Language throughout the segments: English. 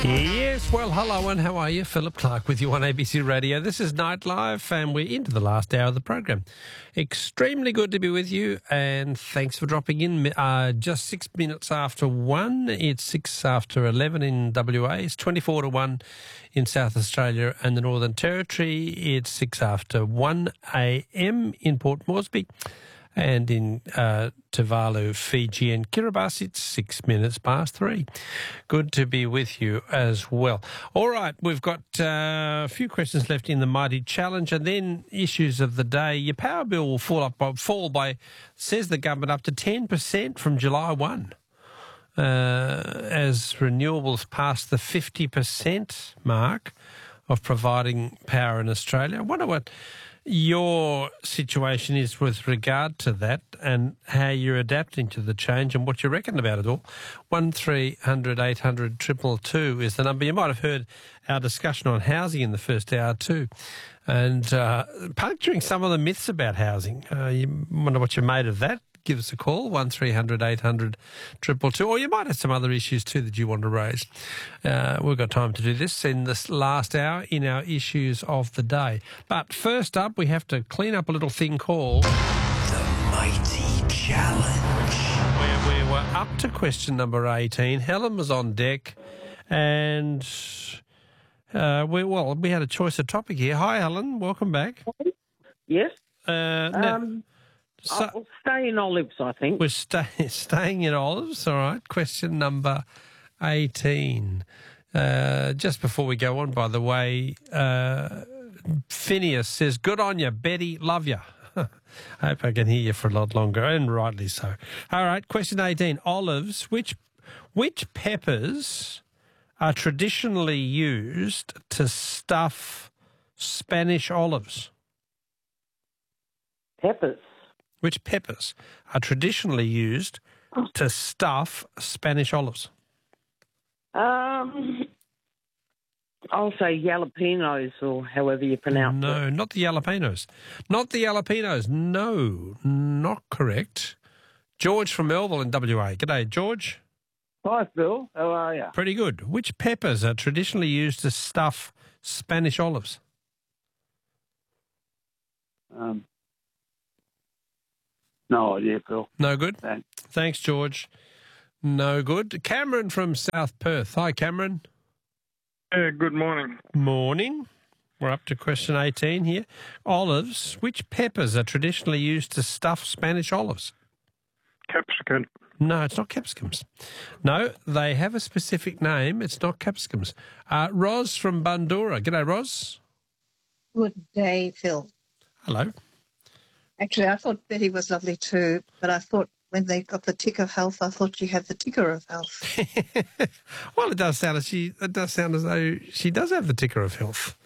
Yes, well, hello and how are you? Philip Clark with you on ABC Radio. This is Night Live and we're into the last hour of the program. Extremely good to be with you and thanks for dropping in. Just 6 minutes after 1. It's 6 after 11 in WA. It's 24 to 1 in South Australia and the Northern Territory. It's 6 after 1 a.m. in Port Moresby. And in Tuvalu, Fiji and Kiribati, it's 6 minutes past 3. Good to be with you as well. All right, we've got a few questions left in the Mighty Challenge and then issues of the day. Your power bill will fall by, says the government, up to 10% from July 1 as renewables pass the 50% mark of providing power in Australia. I wonder what your situation is with regard to that and how you're adapting to the change and what you reckon about it all. 1300 800 222 is the number. You might have heard our discussion on housing in the first hour too, and puncturing some of the myths about housing. You wonder what you made of that. Give us a call, 1300 800 222, or you might have some other issues too that you want to raise. We've got time to do this in this last hour in our issues of the day. But first up, we have to clean up a little thing called The Mighty Challenge. Where we were up to question number 18. Helen was on deck and we had a choice of topic here. Hi, Helen. Welcome back. Yes. So, I'll stay in olives, I think. we're staying in olives. All right. Question number 18. Just before we go on, by the way, Phineas says, good on you, Betty. Love you. I hope I can hear you for a lot longer, and rightly so. All right. Question 18. Olives. Which peppers are traditionally used to stuff Spanish olives? Peppers. Which peppers are traditionally used to stuff Spanish olives? I'll say jalapenos or however you pronounce it. No, not the jalapenos. Not the jalapenos. No, not correct. George from Melville in WA. G'day, George. Hi, Phil. How are you? Pretty good. Which peppers are traditionally used to stuff Spanish olives? No idea, Phil. No good? Thanks. Thanks, George. No good. Cameron from South Perth. Hi, Cameron. Good morning. Morning. We're up to question 18 here. Olives. Which peppers are traditionally used to stuff Spanish olives? Capsicum. No, it's not capsicums. No, they have a specific name. It's not capsicums. Ros from Bundoora. G'day, Ros. Good day, Phil. Hello. Actually, I thought Betty was lovely too, but I thought when they got the tick of health, I thought you had the ticker of health. Well, it does sound as though she does have the ticker of health.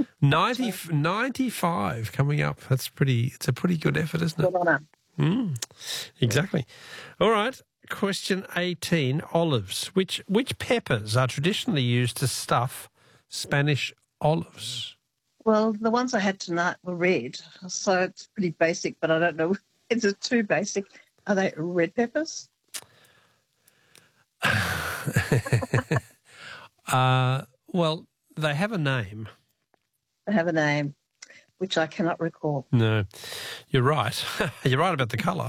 95 coming up. It's a pretty good effort, isn't it? Good on her. Exactly. All right. Question 18. Olives. Which peppers are traditionally used to stuff Spanish olives? Well, the ones I had tonight were red, so it's pretty basic, but I don't know. Is it too basic? Are they red peppers? Well, they have a name. They have a name, which I cannot recall. No, you're right. You're right about the colour.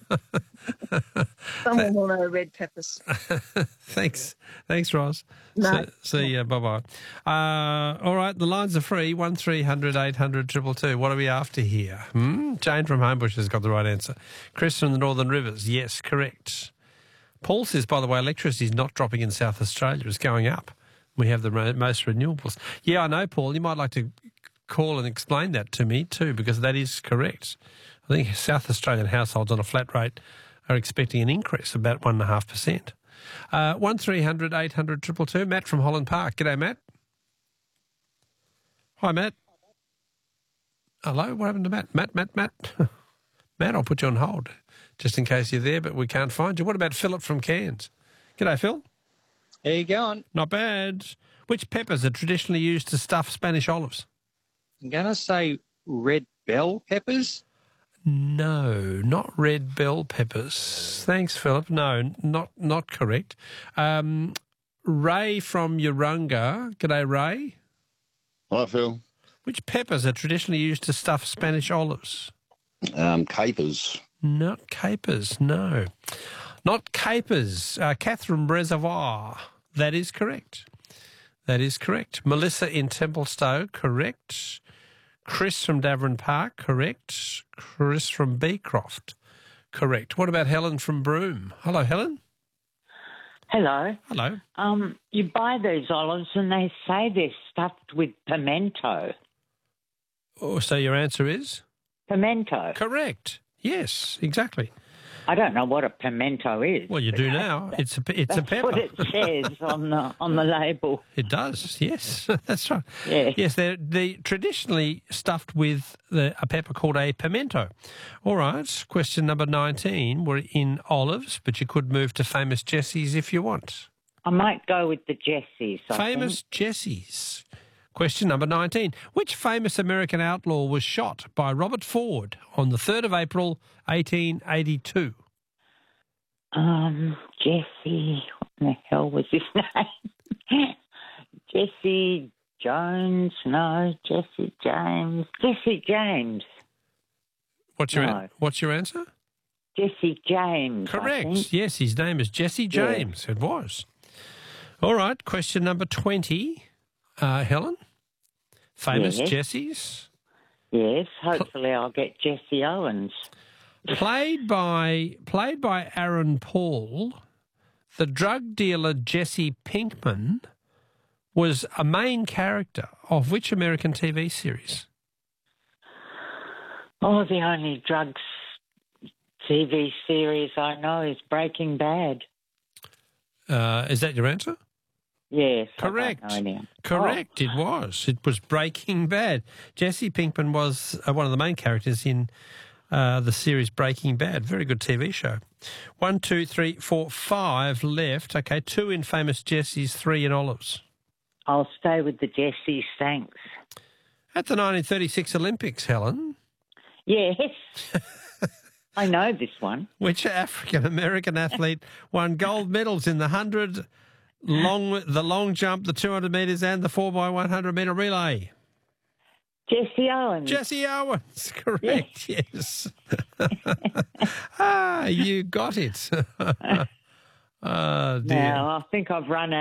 Someone will know red peppers. Thanks, Roz. No. See ya. Bye-bye. All right, the lines are free. 1300 800 222. What are we after here? Jane from Homebush has got the right answer. Chris from the Northern Rivers. Yes, correct. Paul says, by the way, electricity is not dropping in South Australia. It's going up. We have the most renewables. Yeah, I know, Paul. You might like to call and explain that to me too, because that is correct. I think South Australian households on a flat rate are expecting an increase of about 1.5%. 1300 800 222. Matt from Holland Park. G'day, Matt. Hi, Matt. Hello, what happened to Matt? Matt. Matt, I'll put you on hold just in case you're there, but we can't find you. What about Philip from Cairns? G'day, Phil. How you going? Not bad. Which peppers are traditionally used to stuff Spanish olives? I'm going to say red bell peppers. No, not red bell peppers. Thanks, Philip. No, not correct. Ray from Urunga. G'day, Ray. Hi, Phil. Which peppers are traditionally used to stuff Spanish olives? Capers. Not capers, no. Not capers. Catherine Reservoir. That is correct. That is correct. Melissa in Templestowe, correct. Chris from Davern Park, correct. Chris from Beecroft, correct. What about Helen from Broome? Hello, Helen. Hello. Hello. You buy these olives and they say they're stuffed with pimento. Oh, so your answer is? Pimento. Correct. Yes, exactly. I don't know what a pimento is. Well, you do now. It's a pepper. That's what it says on the label. It does. Yes, that's right. Yeah. Yes, they're traditionally stuffed with a pepper called a pimento. All right. Question number 19. We're in olives, but you could move to famous Jessies if you want. I might go with the Jessies. Famous Jessies. Question number 19. Which famous American outlaw was shot by Robert Ford on the 3rd of April, 1882? Jesse, what the hell was his name? Jesse Jones? No, Jesse James. Jesse James. What's your answer? Jesse James. Correct. Yes, his name is Jesse James. Yeah. It was. All right. Question number 20. Helen? Famous Jessies? Yes, hopefully I'll get Jesse Owens. Played by Aaron Paul, the drug dealer Jesse Pinkman was a main character of which American TV series? Oh, the only drugs TV series I know is Breaking Bad. Is that your answer? Yes. Correct. Correct. Oh. It was. It was Breaking Bad. Jesse Pinkman was one of the main characters in the series Breaking Bad. Very good TV show. 1, 2, 3, 4, 5 left. Okay, 2 in famous Jessies, 3 in olives. I'll stay with the Jessies, thanks. At the 1936 Olympics, Helen. Yes. I know this one. Which African-American athlete won gold medals in the 100, the long jump, the 200 metres and the 4x100 metre relay? Jesse Owens. Jesse Owens, correct, yes. You got it. Oh, dear. Now, I think I've run out.